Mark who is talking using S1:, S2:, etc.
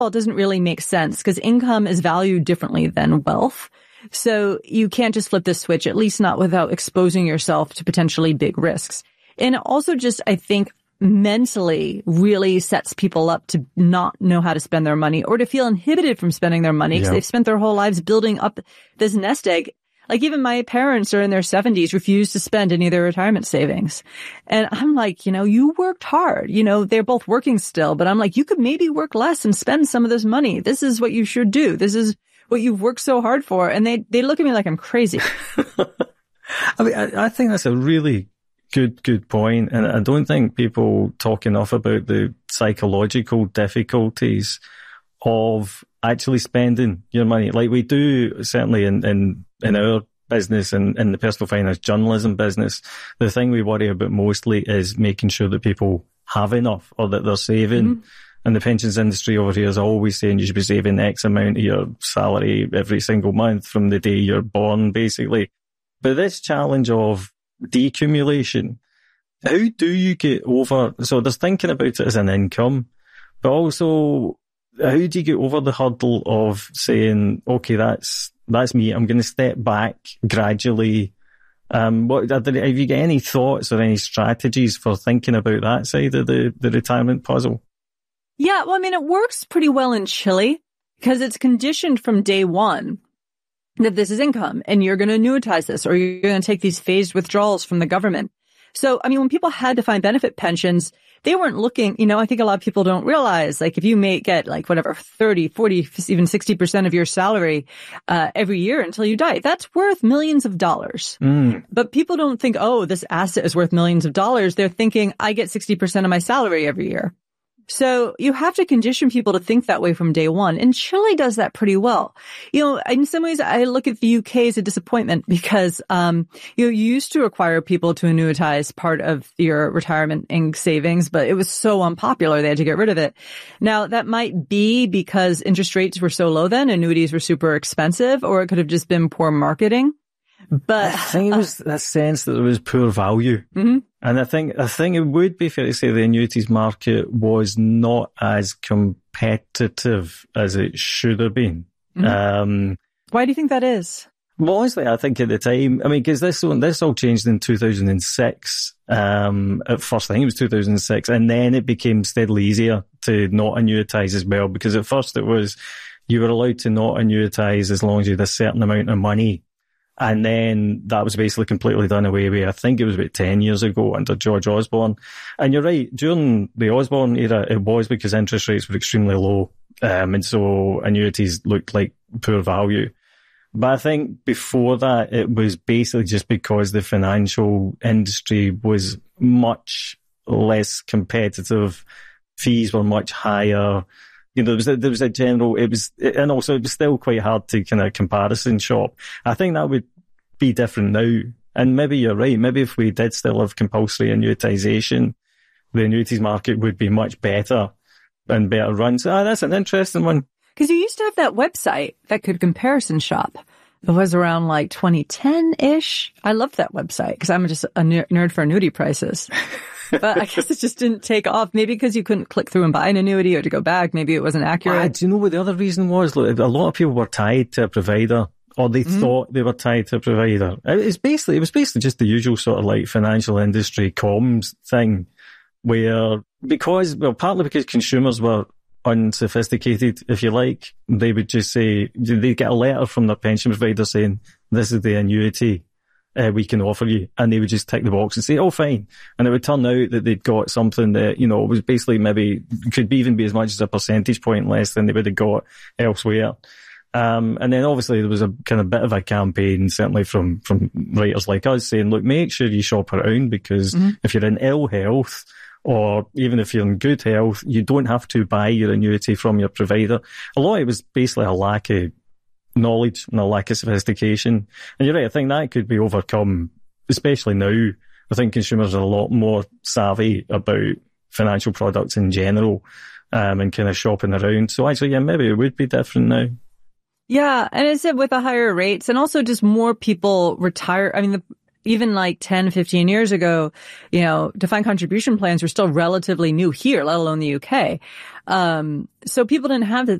S1: well, it doesn't really make sense because income is valued differently than wealth. So you can't just flip this switch, at least not without exposing yourself to potentially big risks. And also just, I think, mentally really sets people up to not know how to spend their money or to feel inhibited from spending their money because they've spent their whole lives building up this nest egg. Like even my parents are in their 70s, refuse to spend any of their retirement savings. And I'm like, you worked hard. They're both working still, but I'm like, you could maybe work less and spend some of this money. This is what you should do. This is what you've worked so hard for. And they look at me like I'm crazy.
S2: I mean, I think that's a really good point. And I don't think people talk enough about the psychological difficulties of actually spending your money. Like we do, certainly in our business and in the personal finance journalism business, the thing we worry about mostly is making sure that people have enough or that they're saving. Mm-hmm. And the pensions industry over here is always saying you should be saving X amount of your salary every single month from the day you're born, basically. But this challenge of decumulation, how do you get over? So there's thinking about it as an income, but also how do you get over the hurdle of saying, okay, that's me. I'm going to step back gradually. Have you got any thoughts or any strategies for thinking about that side of the retirement puzzle?
S1: Yeah, well, I mean, it works pretty well in Chile because it's conditioned from day one that this is income and you're going to annuitize this or you're going to take these phased withdrawals from the government. So, I mean, when people had defined benefit pensions, they weren't looking, I think a lot of people don't realize, like if you may get like whatever, 30, 40, even 60% of your salary, every year until you die, that's worth millions of dollars. Mm. But people don't think, oh, this asset is worth millions of dollars. They're thinking I get 60% of my salary every year. So you have to condition people to think that way from day one. And Chile does that pretty well. In some ways, I look at the UK as a disappointment because, you used to require people to annuitize part of your retirement and savings, but it was so unpopular they had to get rid of it. Now, that might be because interest rates were so low then, annuities were super expensive, or it could have just been poor marketing. But
S2: I think it was that sense that there was poor value. Mm-hmm. And I think it would be fair to say the annuities market was not as competitive as it should have been. Mm-hmm.
S1: Why do you think that is?
S2: Well, honestly, I think at the time, because this all changed in 2006. At first, I think it was 2006, and then it became steadily easier to not annuitize as well, because at first it was, you were allowed to not annuitize as long as you had a certain amount of money. And then that was basically completely done away with. I think it was about 10 years ago under George Osborne. And you're right, during the Osborne era, it was because interest rates were extremely low. And so annuities looked like poor value. But I think before that, it was basically just because the financial industry was much less competitive. Fees were much higher. There was a general, and also it was still quite hard to kind of comparison shop. I think that would be different now. And maybe you're right. Maybe if we did still have compulsory annuitization, the annuities market would be much better and better run. So that's an interesting one.
S1: Because you used to have that website that could comparison shop. It was around like 2010-ish. I loved that website because I'm just a nerd for annuity prices. But I guess it just didn't take off. Maybe because you couldn't click through and buy an annuity or to go back. Maybe it wasn't accurate.
S2: Do you know what the other reason was? Look, a lot of people were tied to a provider, or they thought they were tied to a provider. It was basically just the usual sort of like financial industry comms thing where, partly because consumers were unsophisticated, if you like, they would just say, they'd get a letter from their pension provider saying, this is the annuity we can offer you, and they would just tick the box and say, oh, fine. And it would turn out that they'd got something that, was basically maybe could even be as much as a percentage point less than they would have got elsewhere. And then obviously there was a kind of bit of a campaign, certainly from writers like us, saying, look, make sure you shop around, because if you're in ill health, or even if you're in good health, you don't have to buy your annuity from your provider. A lot of it was basically a lack of knowledge and a lack of sophistication. And you're right, I think that could be overcome, especially now. I think consumers are a lot more savvy about financial products in general, and kind of shopping around. So actually, yeah, maybe it would be different now.
S1: Yeah, and it's with the higher rates, and also just more people retire. I mean, even like 10, 15 years ago, defined contribution plans were still relatively new here, let alone the UK. So people didn't have